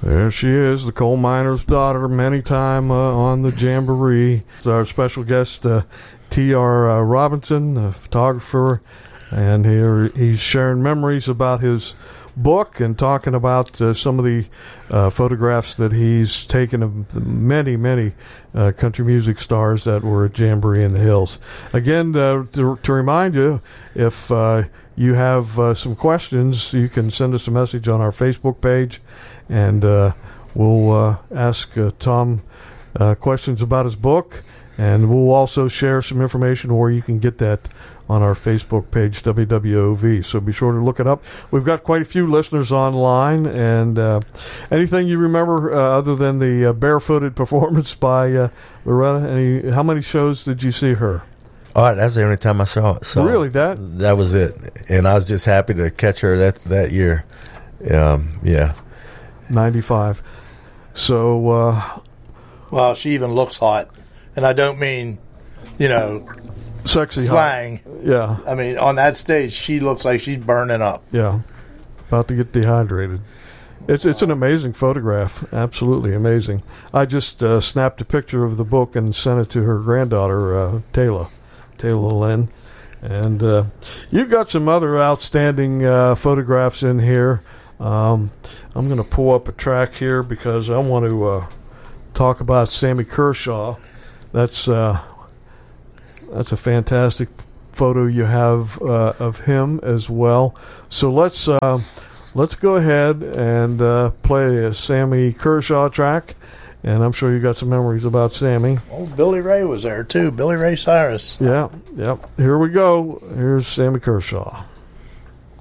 There she is, the coal miner's daughter, many time on the Jamboree. Our special guest, T.R. Robinson, a photographer, and here he's sharing memories about his book and talking about some of the photographs that he's taken of many country music stars that were at Jamboree in the Hills. Again, to remind you, if you have some questions, you can send us a message on our Facebook page, and we'll ask Tom questions about his book, and we'll also share some information where you can get that on our Facebook page, WWOV. So be sure to look it up. We've got quite a few listeners online, and anything you remember other than the barefooted performance by Loretta? How many shows did you see her? Oh, that's the only time I saw it. So really, that was it, and I was just happy to catch her that year. Yeah, 95. So, well, she even looks hot, and I don't mean, sexy slang. Hot. Yeah, I mean, on that stage, she looks like she's burning up. Yeah, about to get dehydrated. It's an amazing photograph, absolutely amazing. I just snapped a picture of the book and sent it to her granddaughter, Taylor Lynn. And you've got some other outstanding photographs in here. I'm going to pull up a track here because I want to talk about Sammy Kershaw. That's a fantastic photo you have of him as well. So let's go ahead and play a Sammy Kershaw track, and I'm sure you got some memories about Sammy. Oh, Billy Ray was there too. Billy Ray Cyrus. Yeah. Here we go. Here's Sammy Kershaw.